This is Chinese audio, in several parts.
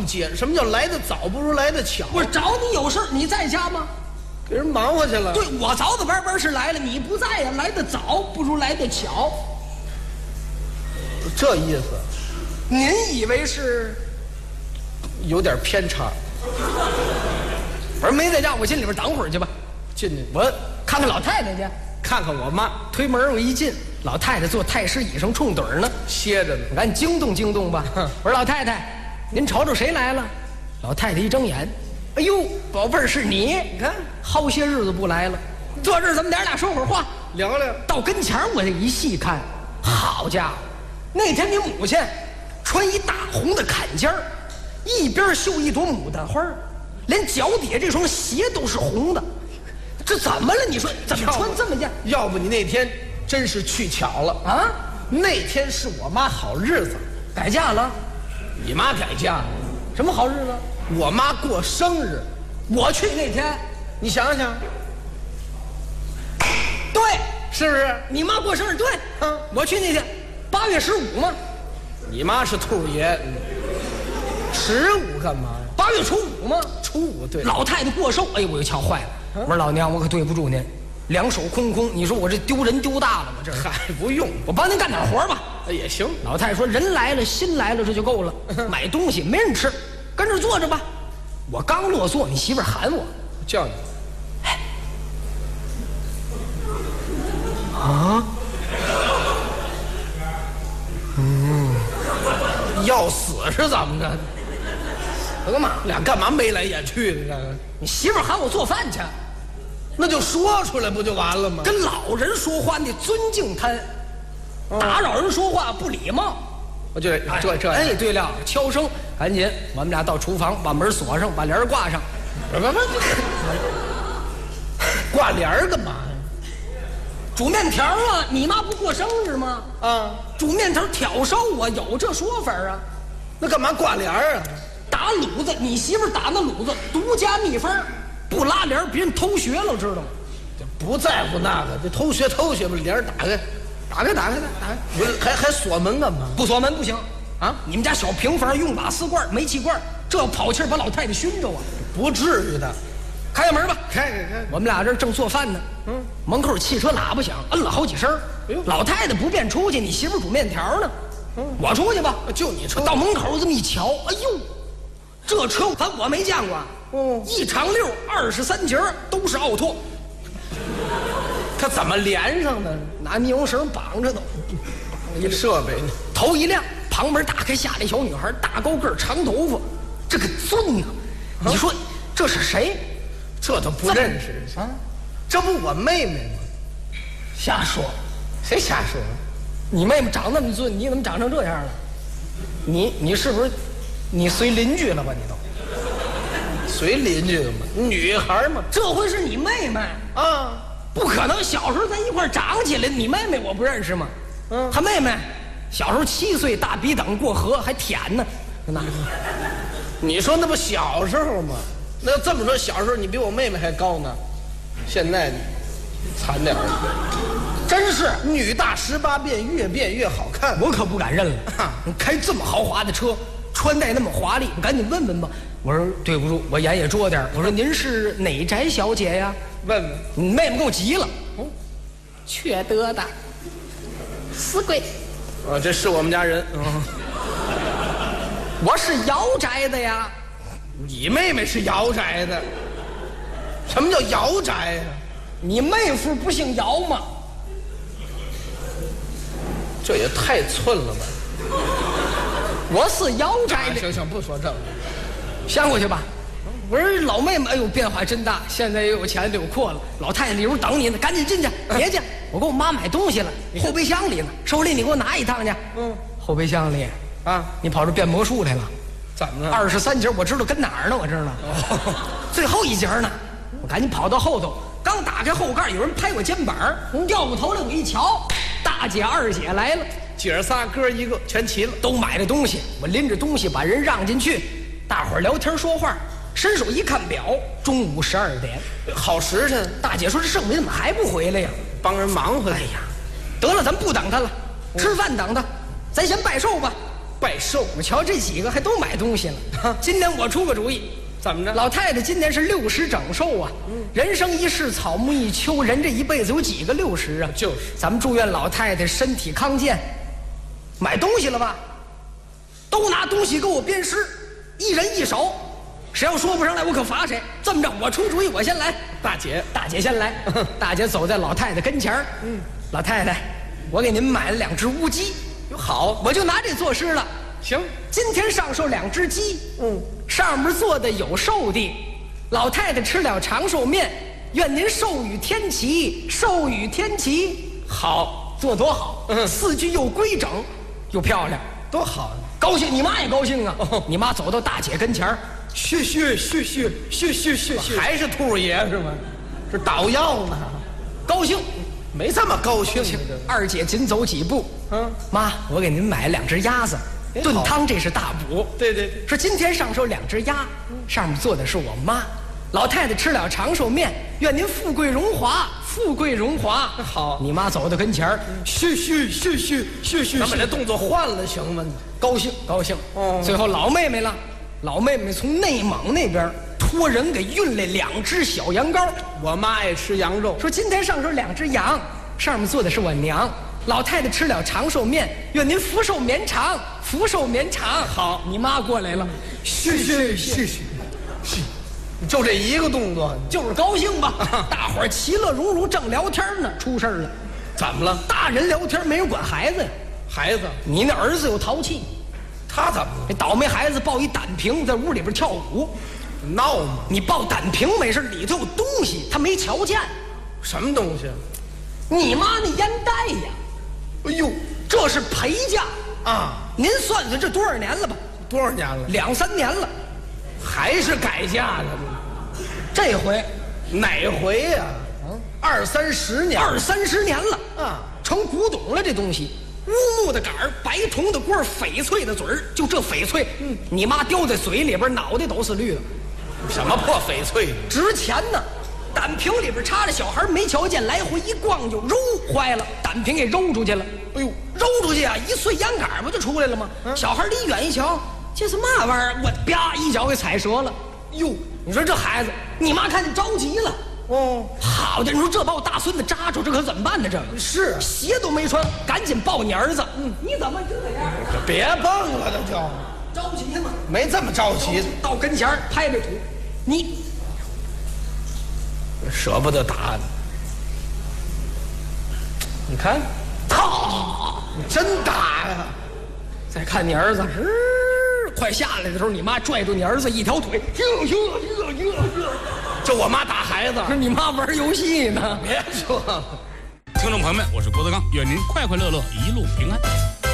解什么叫来得早不如来得巧？ 我找你有事，你在家吗？ 给人忙活去了。 对，我早早班班是来了，你不在呀，来得早不如来得巧。 这意思， 您以为是？ 有点偏差。 不是没在家，我进里边等会儿去吧。 进去， 我看看老太太去。 看看我妈， 推门我一进，老太太坐太师椅上冲盹呢， 歇着呢。 我赶紧惊动惊动吧。我说老太太，您瞅瞅谁来了？老太太一睁眼，哎呦，宝贝儿是你！你看，好些日子不来了，这日咱们俩说会儿话， 聊聊。 到跟前我这一细看，好家伙，那天你母亲穿一大红的坎肩儿，一边绣一朵牡丹花，连脚底下这双鞋都是红的。这怎么了？你说怎么穿这么件？ 要不你那天真是去巧了啊！ 那天是我妈好日子， 改嫁了。 你妈改嫁了？ 什么好日子？ 我妈过生日， 我去那天， 你想想， 对， 是不是？ 你妈过生日，对，我去那天，8月15嘛。 你妈是兔爷，15干嘛呀 ？8月初5嘛。 初5对。 老太太过寿，哎呦，我就瞧坏了。我说老娘，我可对不住您，两手空空，你说我这丢人丢大了吗？这还不用， 我帮您干点活吧。 也行。 老太太说人来了，心来了，这就够了。买东西没人吃，跟这坐着吧。我刚落座，你媳妇喊我， 叫你。 啊？ 要死是怎么着？ 我干嘛？ 俩干嘛眉来眼去的？ 你媳妇喊我做饭去， 那就说出来不就完了吗？ 跟老人说话那尊敬他，打扰人说话不礼貌。 我就这。 哎，对了，敲声，赶紧，我们俩到厨房，把门锁上，把帘挂上。 不，挂帘干嘛呀？ 煮面条啊！你妈不过生日吗？ 啊， 煮面条挑烧啊，有这说法啊？ 那干嘛挂帘啊？ 打卤子，你媳妇打那卤子独家秘方，不拉帘别人偷学了，知道吗？ 不在乎那个，这偷学吧，帘打开，不是还锁门干嘛？ 不锁门不行啊！你们家小平房用瓦斯罐、煤气罐，这要跑气儿把老太太熏着啊！ 不至于的， 开开门吧， 开。 我们俩这正做饭呢，门口汽车喇叭响，摁了好几声。老太太不便出去，你媳妇煮面条呢，我出去吧。 就你出。 到门口这么一瞧，哎呦，这车我没见过，一长溜23节都是奥拓。 它怎么连上的？ 拿尼龙绳绑着呢， 一设备呢。 头一亮，旁边打开下来一小女孩，大高个长头发，这个尊呢，你说这是谁？ 这都不认识啊？这不我妹妹吗？ 瞎说， 谁瞎说？ 你妹妹长那么尊，你怎么长成这样了？你是不是你随邻居了吧？你都随邻居吗？女孩嘛， 这回是你妹妹啊。 不可能，小时候在一块长起来，你妹妹我不认识吗？她妹妹小时候7岁，大鼻等过河还舔呢。那你说那不小时候吗？那要这么说，小时候你比我妹妹还高呢。现在你惨点儿，真是女大18变，越变越好看。 我可不敢认了。你开这么豪华的车，穿戴那么华丽，我赶紧问问吧。我说对不住，我眼也拙点。我说您是哪宅小姐呀？ 问问。 你妹妹给我急了。 缺德的，死鬼！ 啊，这是我们家人。 我是姚宅的呀。 你妹妹是姚宅的。什么叫姚宅呀？ 你妹夫不姓姚吗？ 这也太寸了吧！ 我是姚宅的。 行，不说这个， 先过去吧。我说老妹妹，哎呦，变化真大，现在又有钱又有阔了。老太太里边等你呢，赶紧进去。别介，我给我妈买东西了，后备箱里呢。手里你给我拿一趟去。后备箱里啊，你跑这变魔术来了？ 怎么了 ？23节，我知道跟哪儿呢，我知道。最后一节呢，我赶紧跑到后头，刚打开后盖，有人拍我肩膀，掉过头来，我一瞧，大姐二姐来了， 姐仨哥一个全齐了， 都买了东西。我拎着东西把人让进去，大伙儿聊天说话。伸手一看表，中午12点， 好时辰。 大姐说：“这盛伟怎么还不回来呀？ 帮人忙活。” 哎呀，得了，咱不等他了，吃饭等他，咱先拜寿吧。 拜寿。 我瞧这几个还都买东西了。今年我出个主意， 怎么着？ 老太太今年是60整寿啊。人生一世，草木一秋，人这一辈子有几个60啊？ 就是。 咱们祝愿老太太身体康健。买东西了吧？都拿东西给我鞭尸，一人一手。谁要说不上来，我可罚谁。这么着，我出主意，我先来。大姐先来。大姐走在老太太跟前儿。老太太，我给您买了2只乌鸡。 好， 我就拿这作诗了。 行， 今天上寿2只鸡。上面做的有寿的，老太太吃了长寿面，愿您寿与天齐，寿与天齐。好，做多好。4句又规整，又漂亮， 多好。 高兴，你妈也高兴啊。你妈走到大姐跟前儿。 谢，还是兔爷是吗？这捣药呢， 高兴， 没这么高兴。 二姐紧走几步，妈，我给您买2只鸭子，炖汤这是大补。 对， 说今天上寿2只鸭，上面坐的是我妈。老太太吃了长寿面，愿您富贵荣华，富贵荣华。 好， 你妈走到跟前儿，谢。 咱把这动作换了行吗？ 高兴。最后老妹妹了。老妹妹从内蒙那边托人给运来2只小羊羔。 我妈爱吃羊肉， 说今天上寿2只羊，上面坐的是我娘。老太太吃了长寿面，愿您福寿绵长，福寿绵长。好，你妈过来了，谢。 就这一个动作， 就是高兴吧。大伙儿其乐融融，正聊天呢，出事儿了。 怎么了？ 大人聊天没人管孩子呀。 孩子， 你那儿子有淘气。 他怎么了？ 这倒霉孩子抱一胆瓶在屋里边跳舞， 闹吗？ 你抱胆瓶没事，里头有东西，他没瞧见。 什么东西？ 你妈那烟袋呀！ 哎呦， 这是陪嫁啊！您算算这多少年了吧？ 多少年了 ？2、3年了， 还是改嫁的。 这回哪回呀？20、30年 ，20、30年了啊， 成古董了这东西。乌木的杆儿，白铜的棍儿，翡翠的嘴儿，就这翡翠，你妈叼在嘴里边，脑袋都是绿的。 什么破翡翠？ 值钱呢！胆瓶里边插着小孩没瞧见，来回一逛就揉坏了，胆瓶给揉出去了。哎呦，揉出去啊，一碎烟杆不就出来了吗？小孩离远一瞧，这是嘛玩意儿？我啪一脚给踩折了。哟，你说这孩子，你妈看见着急了。好的，你说这把我大孙子扎住，这可怎么办呢？这是鞋都没穿，赶紧抱你儿子。你怎么这样？ 别蹦了，这就着急吗？ 没这么着急。 到跟前拍着土，你舍不得打你。你看，你真打呀！ 再看你儿子，快下来的时候，你妈拽住你儿子一条腿， 就我妈打孩子， 是你妈玩游戏呢。 别说了， 听众朋友们，我是郭德纲，愿您快快乐乐，一路平安。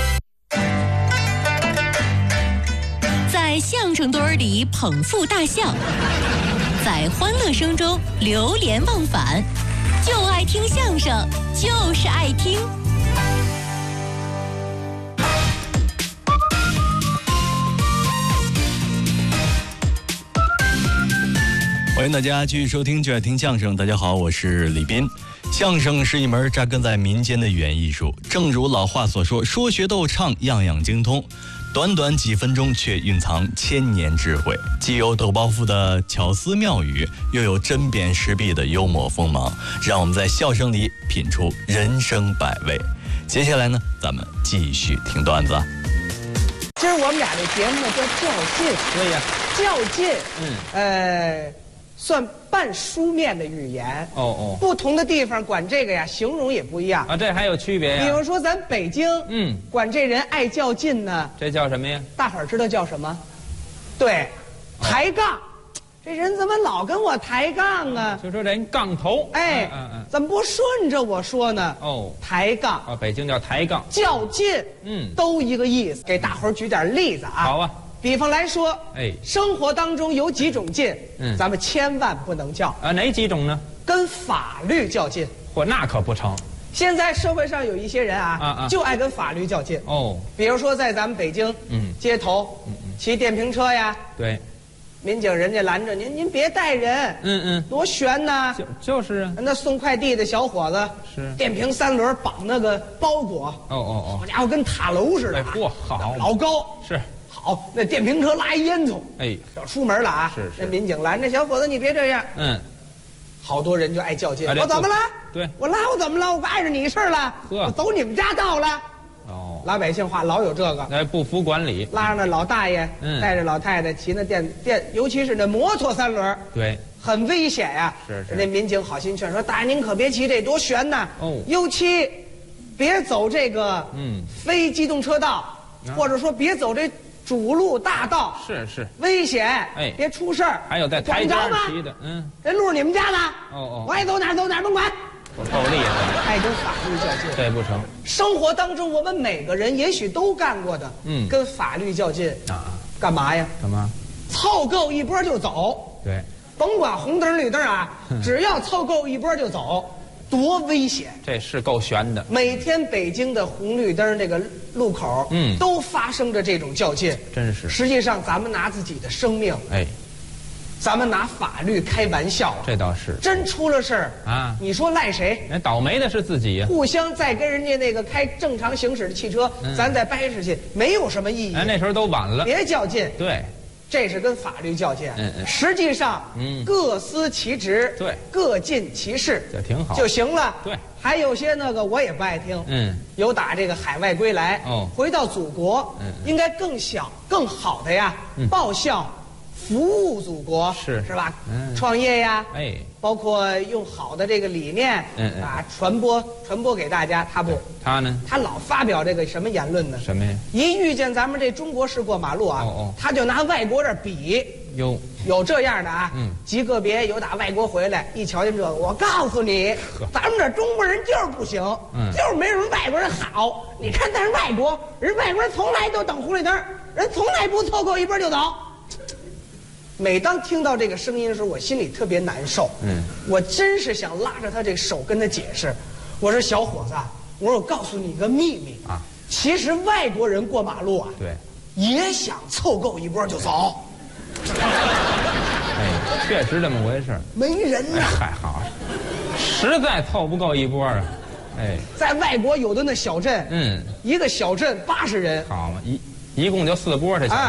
在相声堆儿里捧腹大笑，在欢乐声中流连忘返，就爱听相声，就是爱听。 欢迎大家继续收听就爱听相声。大家好，我是李斌。相声是一门扎根在民间的语言艺术，正如老话所说，说学逗唱样样精通，短短几分钟却蕴藏千年智慧，既有抖包袱的巧思妙语，又有针砭时弊的幽默锋芒，让我们在笑声里品出人生百味。接下来呢，咱们继续听段子。 今儿我们俩这节目呢叫较劲， 对呀， 较劲，算半书面的语言。不同的地方管这个呀，形容也不一样啊，这还有区别呀。 比如说咱北京，管这人爱较劲呢， 这叫什么呀？ 大伙儿知道叫什么？对，抬杠。这人怎么老跟我抬杠啊？ 就说人杠头。 哎，怎么不顺着我说呢？抬杠啊，北京叫抬杠。 较劲，都一个意思。给大伙儿举点例子啊。 好啊。 比方来说，生活当中有几种劲，咱们千万不能较啊。哪几种呢？ 跟法律较劲。 嚯，那可不成。 现在社会上有一些人啊，就爱跟法律较劲。比如说在咱们北京，街头，骑电瓶车呀， 对， 民警人家拦着您别带人，多悬呐！ 就是啊， 那送快递的小伙子是电瓶3轮绑那个包裹，好家伙，跟塔楼似的， 嚯，好老高是。 好，那电瓶车拉一烟囱，要出门了啊！ 是。 那民警拦着小伙子，你别这样。好多人就爱较劲，我怎么了？ 对， 我拉我怎么了？我碍着你事儿了？我走你们家道了。老百姓话老有这个， 不服管理， 拉上那老大爷，带着老太太骑那电，尤其是那摩托3轮， 对， 很危险呀。 是。 那民警好心劝说，大爷您可别骑这，多悬呐！尤其别走这个非机动车道，或者说别走这主路大道， 是危险，别出事儿。 还有在台阶骑的， 这路是你们家的，我爱走哪儿走哪儿，甭管。 我够厉害， 爱跟法律较劲， 这不成。 生活当中，我们每个人也许都干过的，跟法律较劲干嘛呀？ 干嘛？ 凑够一波就走。 对， 甭管红灯绿灯啊，只要凑够一波就走，多危险！ 这是够悬的。 每天北京的红绿灯这个路口，都发生着这种较劲， 真是。 实际上，咱们拿自己的生命，咱们拿法律开玩笑， 这倒是。 真出了事儿啊， 你说赖谁？ 人倒霉的是自己呀。 互相再跟人家那个开正常行驶的汽车，咱再掰扯去，没有什么意义。 那时候都晚了。 别较劲。 对， 这是跟法律较劲。实际上，各司其职， 对， 各尽其事， 这挺好就行了。 对， 还有些那个我也不爱听。有打这个海外归来，回到祖国，应该更好的呀，报效。服务祖国是吧？创业呀，包括用好的这个理念，传播给大家。他不， 他呢？ 他老发表这个什么言论呢？ 什么呀？ 一遇见咱们这中国式过马路啊，他就拿外国这比。有这样的啊，极个别有打外国回来，一瞧见这个，我告诉你，咱们这中国人就是不行，就是没什么外国人好。你看咱外国人从来都等红绿灯，人从来不凑够一波就走。每当听到这个声音的时候，我心里特别难受。我真是想拉着他这个手跟他解释。我说小伙子，我告诉你个秘密啊，其实外国人过马路啊， 对， 也想凑够一波就走。 确实这么回事。 没人呐。 还好，实在凑不够一波啊。 在外国有的那小镇，一个小镇80人， 好嘛，一共就4波这小镇。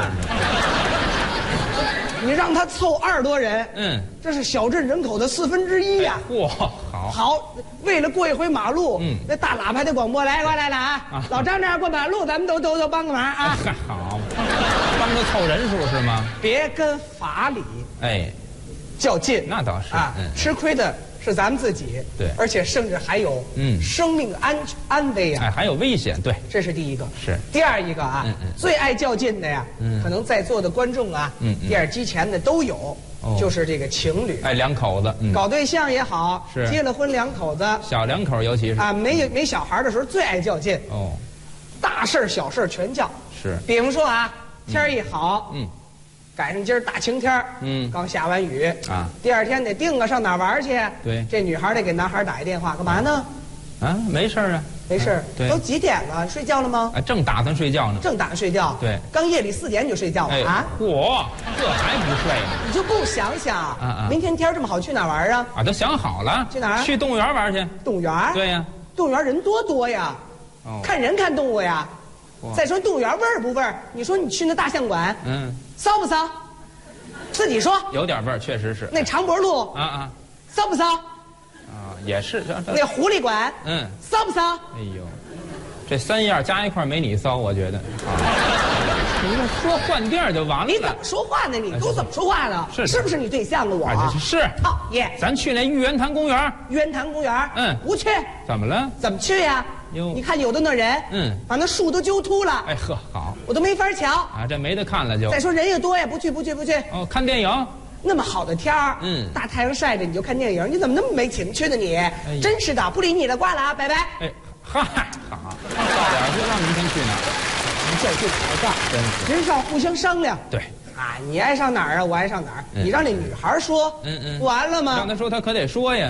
你让他凑20多人，这是小镇人口的1/4呀！ 哇， 好，为了过一回马路，那大喇叭的广播来过来了啊！老张这样过马路，咱们都帮个忙啊！ 好，帮着凑人数是吗？ 别跟法理较劲， 那倒是啊，吃亏的是咱们自己， 对， 而且甚至还有生命安危啊， 还有危险，对， 这是第一个。 是第二一个啊，最爱较劲的呀，可能在座的观众啊，电视机前的都有，就是这个情侣， 两口子搞对象也好， 是结了婚2口子， 小两口尤其是啊，没小孩的时候最爱较劲，大事小事全较。 是， 比方说啊，天一好，赶上今儿大晴天，刚下完雨啊，第二天得定啊，上哪儿玩去？ 对， 这女孩得给男孩打一电话，干嘛呢？ 啊，没事啊， 没事。 对， 都几点了？睡觉了吗？ 正打算睡觉呢。 正打算睡觉。 对， 刚夜里4点就睡觉了啊！ 嚯，这还不睡呢？ 你就不想想明天天这么好，去哪儿玩啊？ 都想好了。 去哪儿？ 去动物园玩去。 动物园？ 对呀。 动物园人多呀，看人看动物呀。再说动物园味儿不味儿？你说你去那大象馆，骚不骚？自己说。有点味儿，确实是。 那长脖鹿骚不骚？ 也是。 那狐狸馆骚不骚？ 哎呦，这3样加一块没你骚，我觉得。你就说换地儿就完了。 你怎么说话呢？你都怎么说话呢？是不是你对象了我？ 是。 讨厌。 咱去那玉渊潭公园。 玉渊潭公园。不去。 怎么了？ 怎么去呀？你看有的那人，把那树都揪秃了。 哎呵，好， 我都没法瞧啊，这没得看了就。 再说人也多呀，不去。 看电影。 那么好的天儿，大太阳晒着你就看电影，你怎么那么没情趣呢你？真是的，不理你了，挂了啊，拜拜。 嗨，好，到点就让明天去哪儿？ 较劲好干， 真是。 人上互相商量。 对。 啊，你爱上哪儿啊？我爱上哪儿？你让那女孩说，不完了吗？ 让她说，她可得说呀。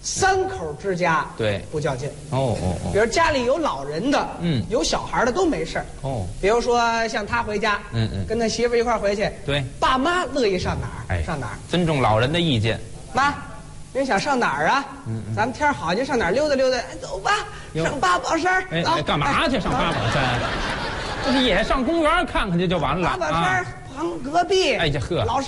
三口之家对不较劲。 哦。 比如家里有老人的，有小孩的都没事儿。 哦， 比如说像他回家，跟他媳妇一块儿回去， 对， 爸妈乐意上哪儿，上哪儿， 尊重老人的意见。 妈，您想上哪儿啊？咱们天儿好，您上哪儿溜达溜达？走吧，上八宝山。 哎，干嘛去上八宝山？这不也上公园看看去就完了？ 八宝山旁隔壁。 哎呀呵， 老师。